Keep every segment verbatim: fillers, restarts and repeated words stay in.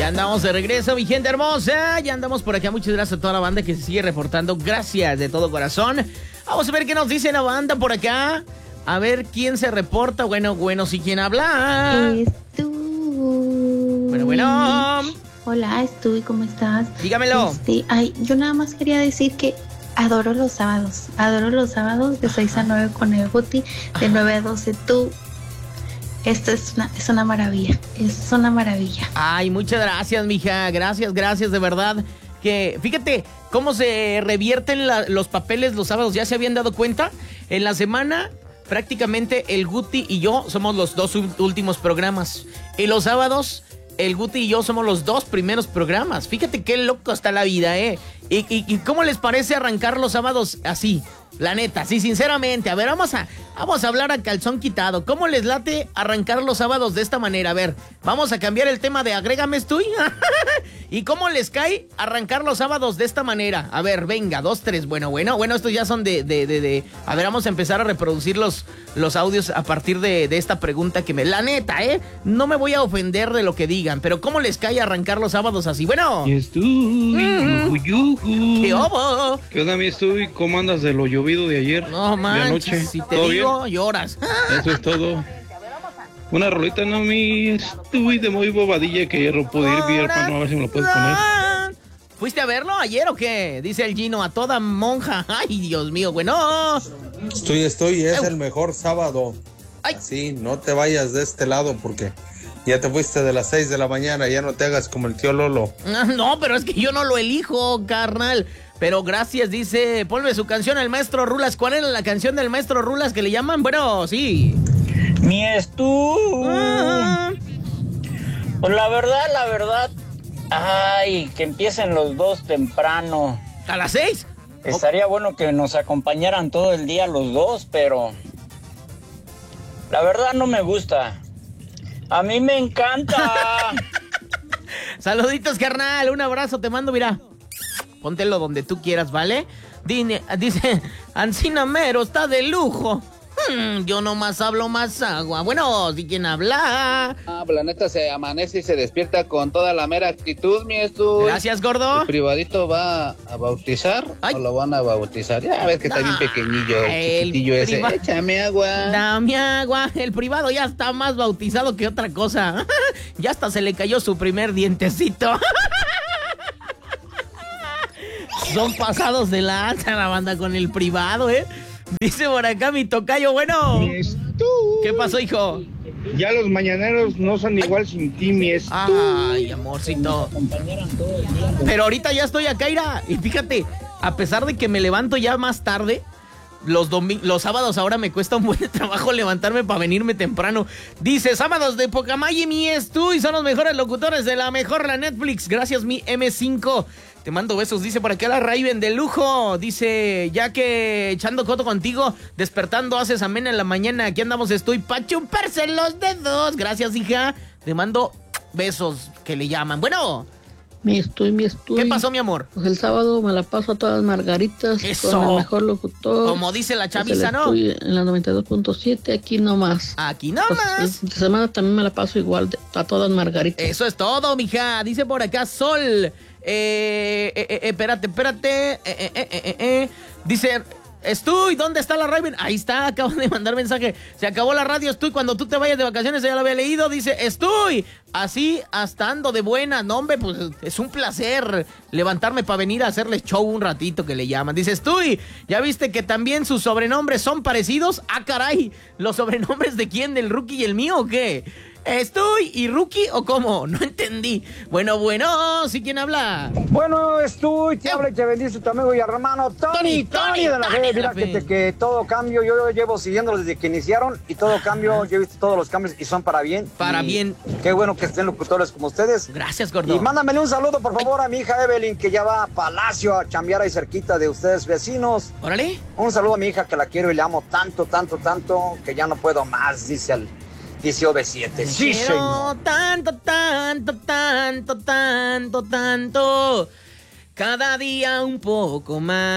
Ya andamos de regreso, mi gente hermosa. Ya andamos por acá. Muchas gracias a toda la banda que se sigue reportando. Gracias de todo corazón. Vamos a ver qué nos dice la banda por acá. A ver quién se reporta. Bueno, bueno, sí, ¿quién habla? Estoy. Bueno, bueno. Hola, estoy, ¿cómo estás? Dígamelo. Este, ay, yo nada más quería decir que adoro los sábados. Adoro los sábados de seis a nueve con el Guti, de nueve a doce tú. Esto es una, es una maravilla, es una maravilla. Ay, muchas gracias, mija. Gracias, gracias, de verdad. Que fíjate cómo se revierten la, los papeles los sábados. ¿Ya se habían dado cuenta? En la semana, prácticamente el Guti y yo somos los dos últimos programas. Y los sábados, el Guti y yo somos los dos primeros programas. Fíjate qué loco está la vida, ¿eh? ¿Y, y, y cómo les parece arrancar los sábados así? La neta, sí, sinceramente. A ver, vamos a, vamos a hablar a calzón quitado. ¿Cómo les late arrancar los sábados de esta manera? A ver, vamos a cambiar el tema de agrégame estoy. ¿Y cómo les cae arrancar los sábados de esta manera? A ver, venga, dos, tres. Bueno, bueno, bueno, estos ya son de, de, de, de... A ver, vamos a empezar a reproducir los, los audios a partir de, de esta pregunta que me... La neta, ¿eh? No me voy a ofender de lo que digan, pero ¿cómo les cae arrancar los sábados así? Bueno. Y estoy, yuju, yuju. ¿Qué obo? ¿Qué onda, mi estoy? ¿Cómo andas de lo llovido de ayer? No manches, de anoche? si te ¿Todo digo, bien? lloras. Eso es todo. Una rolita, no, mi estoy de muy bobadilla que no pude ir bien, hermano, a ver si me lo puedes poner. ¿Fuiste a verlo ayer o qué? Dice el Gino, a toda monja. Ay, Dios mío, bueno. Estoy, estoy, es el mejor sábado. Ay. Sí, no te vayas de este lado porque ya te fuiste de las seis de la mañana, ya no te hagas como el tío Lolo. No, pero es que yo no lo elijo, carnal. Pero gracias, dice, ponme su canción el maestro Rulas. ¿Cuál era la canción del maestro Rulas que le llaman? Bueno, sí. Mi estú. Ah. Pues la verdad, la verdad. Ay, que empiecen los dos temprano. ¿A las seis? Estaría bueno que nos acompañaran todo el día los dos, pero la verdad no me gusta. A mí me encanta. Saluditos, carnal. Un abrazo, te mando, mira. Póntelo donde tú quieras, ¿vale? Dine, dice, Ancina Mero está de lujo. Hmm, yo nomás hablo más agua. Bueno, ¿sí quién habla? Ah, la neta se amanece y se despierta con toda la mera actitud, mi estu. Gracias, gordo. ¿El privadito va a bautizar? Ay. ¿O lo van a bautizar? Ya ves que está bien pequeñillo, el chiquitillo ese. priva- Échame agua. Dame agua. El privado ya está más bautizado que otra cosa. Ya hasta se le cayó su primer dientecito. Son pasados de lanza la banda con el privado, ¿eh? Dice por acá mi tocayo, bueno. ¿Qué pasó, hijo? Ya los mañaneros no son igual sin ti, mi estoy. Ay, amorcito. Pero ahorita ya estoy acá, Ira. Y fíjate, a pesar de que me levanto ya más tarde, los, domi- los sábados ahora me cuesta un buen trabajo levantarme para venirme temprano. Dice, sábados de Pocamay, mi estoy, son los mejores locutores de la mejor, la Netflix. Gracias, mi eme cinco. Te mando besos, dice por acá la Raven de lujo. Dice, ya que echando coto contigo, despertando haces amena en la mañana. Aquí andamos, estoy pa' chuparse los dedos. Gracias, hija. Te mando besos que le llaman. Bueno. Mi estoy, mi estoy. ¿Qué pasó, mi amor? Pues el sábado me la paso a todas margaritas. Eso. Con el mejor locutor. Como dice la Pues chaviza, el ¿no? estoy en la noventa y dos punto siete, aquí nomás. Aquí Pues, nomás. esta semana también me la paso igual, de, a todas margaritas. Eso es todo, mija. Dice por acá Sol. Eh, eh, eh, espérate, espérate. Eh, eh, eh, eh, eh. Dice, estoy, ¿dónde está la Raven? Ahí está, acaban de mandar mensaje. Se acabó la radio, estoy. Cuando tú te vayas de vacaciones, ya lo había leído. Dice, estoy. Así, hasta ando de buena. No, hombre, pues es un placer levantarme para venir a hacerles show un ratito que le llaman. Dice, estoy. ¿Ya viste que también sus sobrenombres son parecidos? Ah, caray. ¿Los sobrenombres de quién? ¿Del Rookie y el mío o qué? ¿Estoy y Rookie o cómo? No entendí. Bueno, bueno, ¿sí quién habla? Bueno, estoy, te habla y te bendice tu amigo y hermano Tony, Tony, Tony, Tony, de la Tony fe. de Mira la que, fe. te- que todo cambio, yo llevo siguiéndolos desde que iniciaron y todo cambio, yo he visto todos los cambios y son para bien. Para Y bien. Qué bueno que estén locutores como ustedes. Gracias, gordo. Y mándamele un saludo, por favor, a mi hija Evelyn, que ya va a Palacio a chambear ahí cerquita de ustedes, vecinos. Órale. Un saludo a mi hija que la quiero y la amo tanto, tanto, tanto, que ya no puedo más, dice el dice O V siete. Sí, Quiero señor. tanto, tanto, tanto, tanto, tanto. Cada día un poco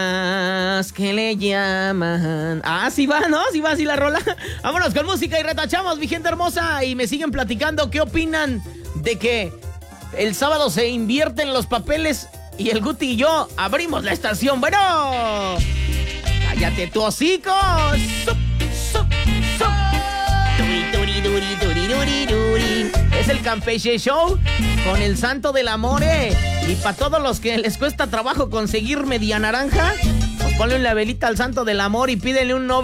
más que le llaman. Ah, sí va, ¿no? Sí va así la rola. Vámonos con música y retachamos, mi gente hermosa. Y me siguen platicando qué opinan de que El sábado se invierten los papeles y el Guti y yo abrimos la estación. Bueno, cállate tu hocico. Sup, sup, sup. Turi, turi, duri, duri, duri, duri. Es el Campeche Show con el Santo del Amor, ¿eh? Y para todos los que les cuesta trabajo conseguir media naranja, pues ponle una velita al Santo del Amor y pídele un novio.